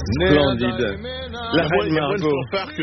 Splendide. La reine Margot.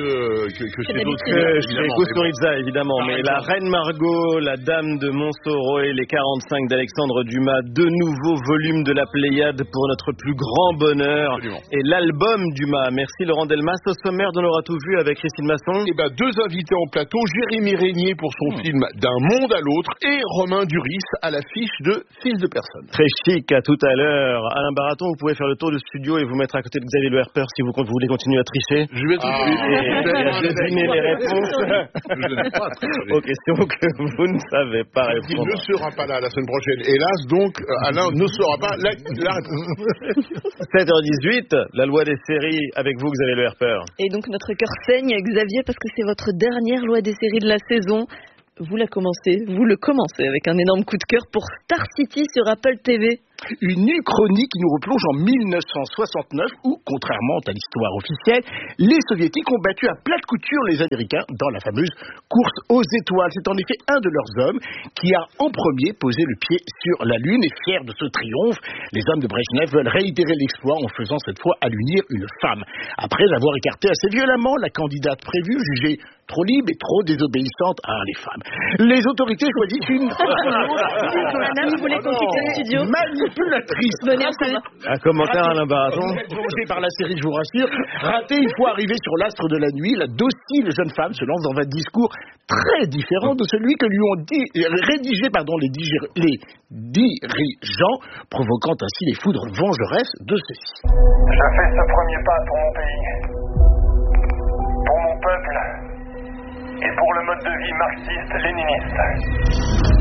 Chez Kusturica, évidemment. Mais la reine Margot, la dame de Montsoreau et les 45 d'Alexandre Dumas, deux nouveaux volumes de la Pléiade pour notre plus grand bonheur. Absolument. Et l'album Dumas. Merci Laurent Delmas. Au sommaire d'On aura tout vu avec Christine Masson. Et deux invités en plateau, Jérémy Régnier pour son film D'un monde à l'autre et Romain Duris à l'affiche de Fils de personne. Très chic, à tout à l'heure. Alain Baraton, vous pouvez faire le tour du studio et vous mettre à côté de Xavier Le Herper si vous voulez continuer à tricher. Je vais tout de suite. Et deviner les réponses Je n'ai pas triché. aux questions que vous ne savez pas Il répondre. ne sera pas là la semaine prochaine. Hélas, donc, Alain ne saura pas la réponse. 7h18, la loi des séries avec vous, Xavier Le Herper. Et donc notre cœur saigne, Xavier, parce que c'est votre dernière loi des séries de la saison. Vous le commencez avec un énorme coup de cœur pour Star City sur Apple TV. Une nue chronique qui nous replonge en 1969 où, contrairement à l'histoire officielle, les Soviétiques ont battu à plate couture les Américains dans la fameuse course aux étoiles. C'est en effet un de leurs hommes qui a en premier posé le pied sur la Lune et fier de ce triomphe, les hommes de Brejnev veulent réitérer l'exploit en faisant cette fois allunir une femme. Après avoir écarté assez violemment la candidate prévue, jugée trop libre et trop désobéissante à les femmes. Les autorités choisissent une Madame, vous voulez qu'on quitte le studio? manipulatrice. Venez, on s'en va. Un commentaire, Alain Baraton. Plongée par la série, je vous rassure. Ratée une fois arrivée sur l'astre de la nuit, la docile jeune femme se lance dans un discours très différent de celui que lui ont rédigé les dirigeants, provoquant ainsi les foudres vengeresses de ceux-ci. Je fais ce premier pas pour mon pays, pour mon peuple et pour le mode de vie marxiste-léniniste.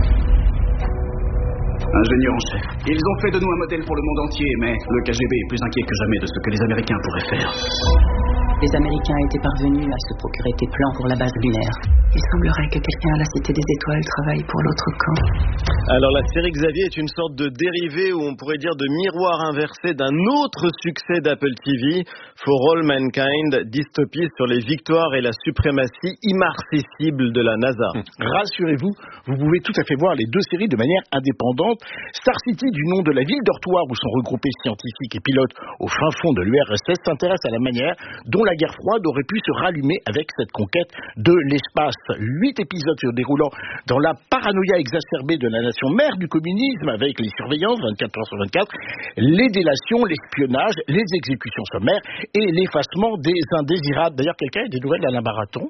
Ingénieur en chef. Ils ont fait de nous un modèle pour le monde entier, mais le KGB est plus inquiet que jamais de ce que les Américains pourraient faire. Les Américains étaient parvenus à se procurer des plans pour la base lunaire. Il semblerait que quelqu'un à la Cité des Étoiles travaille pour l'autre camp. Alors la série Xavier est une sorte de dérivé, ou on pourrait dire de miroir inversé d'un autre succès d'Apple TV, For All Mankind, dystopie sur les victoires et la suprématie immarcessible de la NASA. Rassurez-vous, vous pouvez tout à fait voir les deux séries de manière indépendante. Star City, du nom de la ville dortoir où sont regroupés scientifiques et pilotes au fin fond de l'URSS, s'intéresse à la manière dont la guerre froide aurait pu se rallumer avec cette conquête de l'espace. 8 épisodes se déroulant dans la paranoïa exacerbée de la nation mère du communisme, avec les surveillances 24 heures sur 24, les délations, l'espionnage, les exécutions sommaires et l'effacement des indésirables. D'ailleurs, quelqu'un a des nouvelles d'Alain Baraton?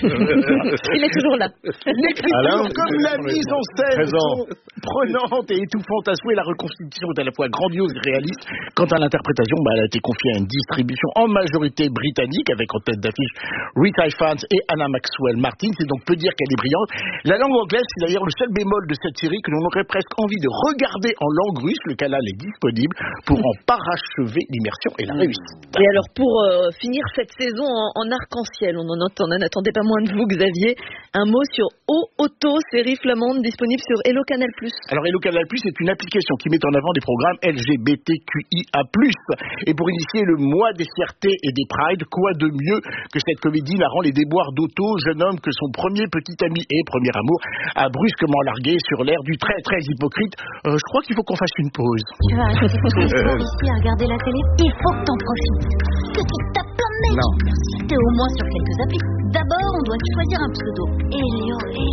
Il est toujours là. L'écriture comme la mise en scène Présent. sont prenantes et étouffantes à souhait. La reconstitution est à la fois grandiose et réaliste. Quant à l'interprétation, elle a été confiée à une distribution en majorité britannique, avec en tête d'affiche Rita Ifans et Anna Maxwell Martin. C'est donc peu dire qu'elle est brillante. La langue anglaise, c'est d'ailleurs le seul bémol de cette série que l'on aurait presque envie de regarder en langue russe. Le canal est disponible pour en parachever l'immersion et la réussite. Et alors pour finir cette saison en arc-en-ciel, on n'attendait pas moins de vous, Xavier, un mot sur Auto, série flamande disponible sur Hello Canal+. Alors Hello Canal+, c'est une application qui met en avant des programmes LGBTQIA+. Et pour initier le mois des fiertés et des prides, quoi de mieux que cette comédie narrant les déboires d'Otto, jeune homme que son premier petit ami et premier amour a brusquement largué sur l'air du très très hypocrite. Je crois qu'il faut qu'on fasse une pause. Tu vas arrêter ici à regarder la télé. Il faut que t'en profites. Que tu tapes plein de mecs. T'es au moins sur quelques applis. D'abord, on doit choisir un pseudo. Elio.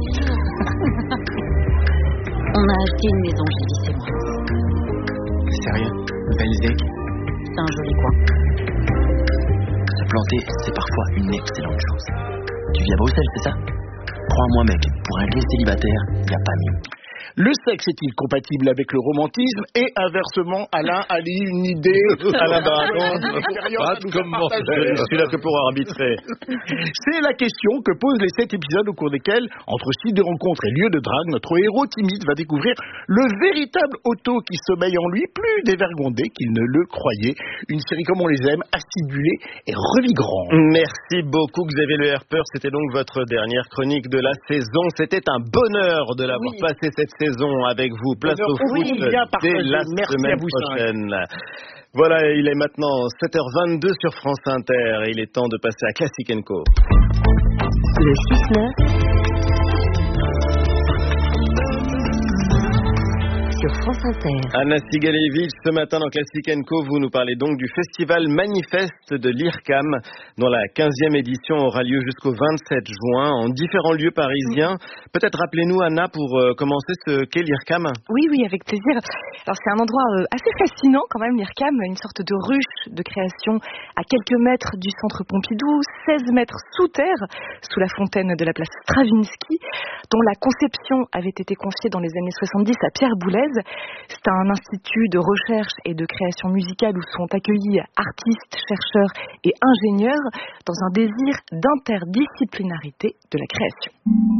On a acheté une maison, Julie, c'est moi. Sérieux? Belzec? C'est un joli coin. Se planter, c'est parfois une excellente chose. Tu vis à Bruxelles, c'est ça? Crois-moi, mec, pour un gay célibataire, y a pas mieux. Le sexe est-il compatible avec le romantisme? Et inversement, Alain a une idée. Alain Baraton, je suis là que pour arbitrer. C'est la question que posent les 7 épisodes au cours desquels, entre sites de rencontres et lieux de drague, notre héros timide va découvrir le véritable Otto qui sommeille en lui, plus dévergondé qu'il ne le croyait. Une série comme on les aime, acidulée et revigorante. Merci beaucoup Xavier Le Herper, c'était donc votre dernière chronique de la saison. C'était un bonheur de l'avoir passé cette saison avec vous. Place au foot dès la semaine prochaine. Voilà, il est maintenant 7h22 sur France Inter et il est temps de passer à Classic & Co. Le 6-9 sur France Inter. Anna Sigalevich, ce matin dans Classic & Co, vous nous parlez donc du festival Manifeste de l'IRCAM, dont la 15e édition aura lieu jusqu'au 27 juin en différents lieux parisiens. Peut-être rappelez-nous, Anna, pour commencer, ce qu'est l'IRCAM. Oui, avec plaisir. Alors c'est un endroit assez fascinant quand même, l'IRCAM, une sorte de ruche de création à quelques mètres du centre Pompidou, 16 mètres sous terre, sous la fontaine de la place Stravinsky, dont la conception avait été confiée dans les années 70 à Pierre Boulez. C'est un institut de recherche et de création musicale où sont accueillis artistes, chercheurs et ingénieurs dans un désir d'interdisciplinarité de la création.